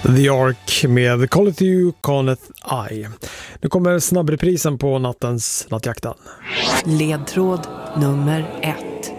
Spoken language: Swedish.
The Ark med Call It You, Calleth I. Nu kommer snabbreprisen på nattens Nattjakten. Ledtråd nummer 1.